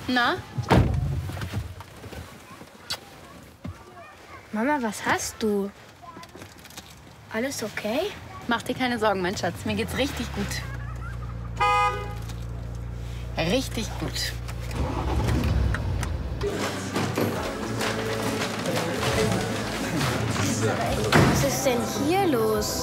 Na? Mama, was hast du? Alles okay? Mach dir keine Sorgen, mein Schatz. Mir geht's richtig gut. Richtig gut. Was ist denn hier los?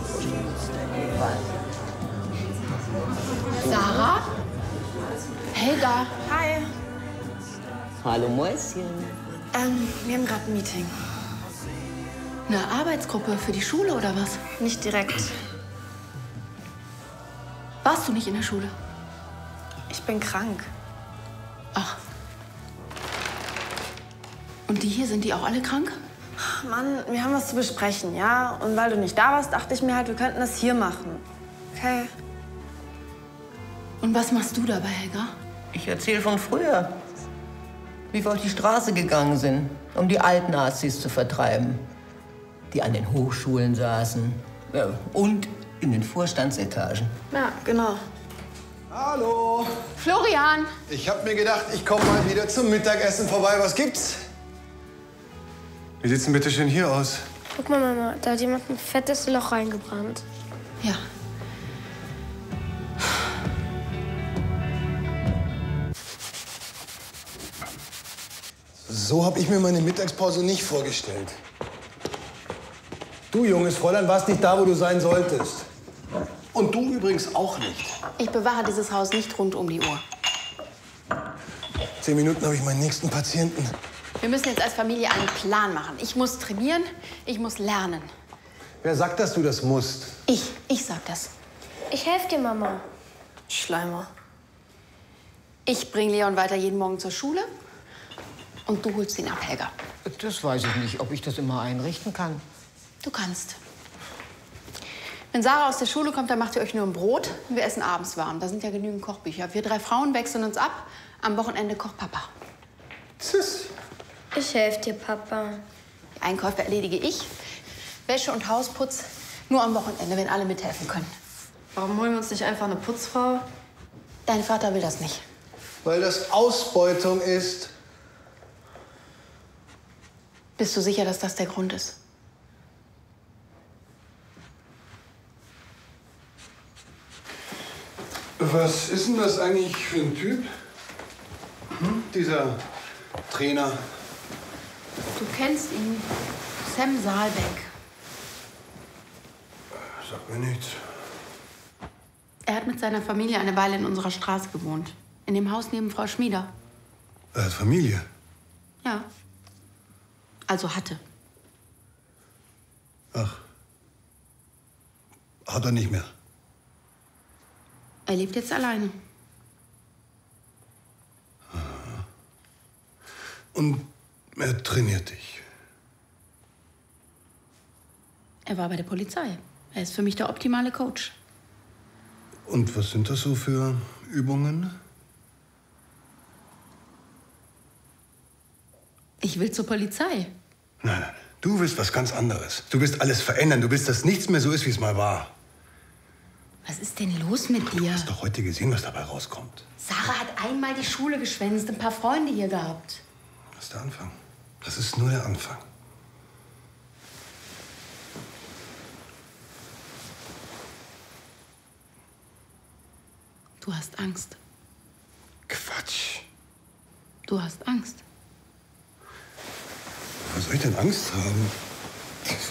Sarah? Helga? Hi. Hallo Mäuschen. Wir haben gerade ein Meeting. Eine Arbeitsgruppe für die Schule oder was? Nicht direkt. Warst du nicht in der Schule? Ich bin krank. Ach. Und die hier, sind die auch alle krank? Mann, wir haben was zu besprechen, ja? Und weil du nicht da warst, dachte ich mir halt, wir könnten das hier machen. Okay? Und was machst du dabei, Helga? Ich erzähle von früher, wie wir auf die Straße gegangen sind, um die Altnazis zu vertreiben, die an den Hochschulen saßen und in den Vorstandsetagen. Ja, genau. Hallo. Florian! Ich hab mir gedacht, ich komme mal wieder zum Mittagessen vorbei. Was gibt's? Wie sieht's denn bitte schön hier aus? Guck mal, Mama, da hat jemand ein fettes Loch reingebrannt. Ja. So habe ich mir meine Mittagspause nicht vorgestellt. Du, junges Fräulein, warst nicht da, wo du sein solltest. Und du übrigens auch nicht. Ich bewahre dieses Haus nicht rund um die Uhr. 10 Minuten habe ich meinen nächsten Patienten. Wir müssen jetzt als Familie einen Plan machen. Ich muss trainieren, ich muss lernen. Wer sagt, dass du das musst? Ich sag das. Ich helfe dir, Mama. Schleimer. Ich bringe Leon weiter jeden Morgen zur Schule und du holst ihn ab, Helga. Das weiß ich nicht, ob ich das immer einrichten kann. Du kannst. Wenn Sarah aus der Schule kommt, dann macht ihr euch nur ein Brot und wir essen abends warm. Da sind ja genügend Kochbücher. Wir 3 Frauen wechseln uns ab. Am Wochenende kocht Papa. Tschüss. Ich helfe dir, Papa. Die Einkäufe erledige ich. Wäsche und Hausputz nur am Wochenende, wenn alle mithelfen können. Warum holen wir uns nicht einfach eine Putzfrau? Dein Vater will das nicht. Weil das Ausbeutung ist. Bist du sicher, dass das der Grund ist? Was ist denn das eigentlich für ein Typ? Dieser Trainer. Du kennst ihn. Sam Saalbeck. Sagt mir nichts. Er hat mit seiner Familie eine Weile in unserer Straße gewohnt. In dem Haus neben Frau Schmieder. Er hat Familie. Ja. Also hatte. Ach. Hat er nicht mehr. Er lebt jetzt alleine. Und er trainiert dich. Er war bei der Polizei. Er ist für mich der optimale Coach. Und was sind das so für Übungen? Ich will zur Polizei. Nein, nein. Du willst was ganz anderes. Du willst alles verändern. Du willst, dass nichts mehr so ist, wie es mal war. Was ist denn los mit dir? Du hast doch heute gesehen, was dabei rauskommt. Sarah hat einmal die Schule geschwänzt, ein paar Freunde hier gehabt. Das ist der Anfang. Das ist nur der Anfang. Du hast Angst. Quatsch. Du hast Angst. Was soll ich denn Angst haben?